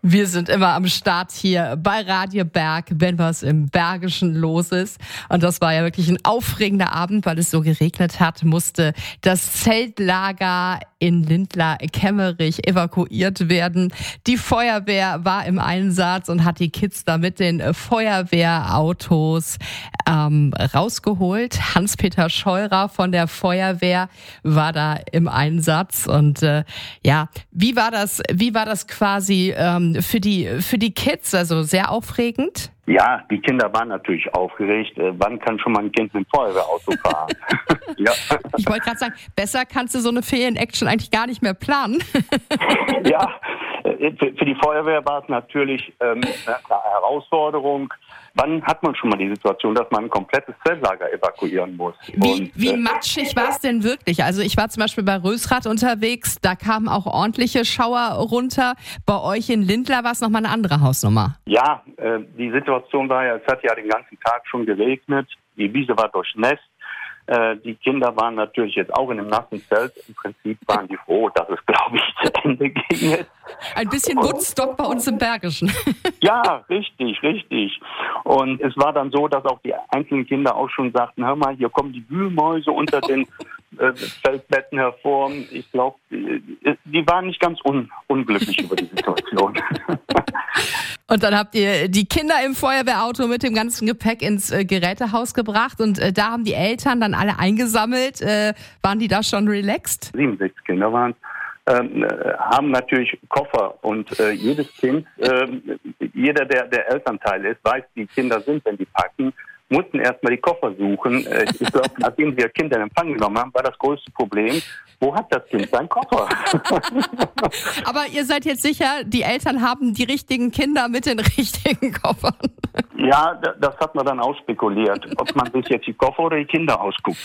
Wir sind immer am Start hier bei Radio Berg, wenn was im Bergischen los ist. Und das war ja wirklich ein aufregender Abend, weil es so geregnet hat, musste das Zeltlager in Lindlar-Kemmerich evakuiert werden. Die Feuerwehr war im Einsatz und hat die Kids da mit den Feuerwehrautos rausgeholt. Hans-Peter Scheurer von der Feuerwehr war da im Einsatz. Und wie war das quasi für die Kids? Also sehr aufregend? Ja, die Kinder waren natürlich aufgeregt. Wann kann schon mal ein Kind mit dem Feuerwehrauto fahren? Ja. Ich wollte gerade sagen, besser kannst du so eine Ferien-Action eigentlich gar nicht mehr planen. Ja, für die Feuerwehr war es natürlich eine Herausforderung. Wann hat man schon mal die Situation, dass man ein komplettes Zeltlager evakuieren muss? Wie matschig war es denn wirklich? Also ich war zum Beispiel bei Rösrath unterwegs, da kamen auch ordentliche Schauer runter. Bei euch in Lindlar war es nochmal eine andere Hausnummer. Ja, die Situation war ja, es hat ja den ganzen Tag schon geregnet, die Wiese war durchnässt. Die Kinder waren natürlich jetzt auch in einem nassen Zelt. Im Prinzip waren die froh, dass es, glaube ich, zu Ende ging jetzt. Ein bisschen Woodstock bei uns im Bergischen. Ja, richtig. Und es war dann so, dass auch die einzelnen Kinder auch schon sagten, hör mal, hier kommen die Wühlmäuse unter den Feldbetten hervor. Ich glaube, die waren nicht ganz unglücklich über die Situation. Und dann habt ihr die Kinder im Feuerwehrauto mit dem ganzen Gepäck ins Gerätehaus gebracht und da haben die Eltern dann alle eingesammelt. Waren die da schon relaxed? 6 Kinder waren haben natürlich Koffer und jedes Kind, jeder, der Elternteil ist, weiß, wie Kinder sind, wenn die packen, mussten erstmal die Koffer suchen. Ich glaube, nachdem wir Kinder in Empfang genommen haben, war das größte Problem, wo hat das Kind seinen Koffer? Aber ihr seid jetzt sicher, die Eltern haben die richtigen Kinder mit den richtigen Koffern? Ja, das hat man dann ausspekuliert, ob man sich jetzt die Koffer oder die Kinder ausguckt.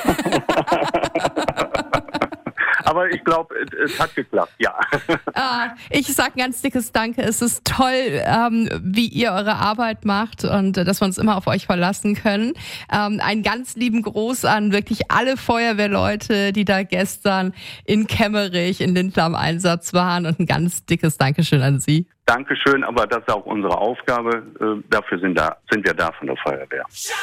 Aber ich glaube, es hat geklappt, ja. Ich sage ein ganz dickes Danke. Es ist toll, wie ihr eure Arbeit macht und dass wir uns immer auf euch verlassen können. Einen ganz lieben Gruß an wirklich alle Feuerwehrleute, die da gestern in Kemmerich, in Lindlar im Einsatz waren und ein ganz dickes Dankeschön an Sie. Dankeschön, aber das ist auch unsere Aufgabe. Dafür sind wir da von der Feuerwehr.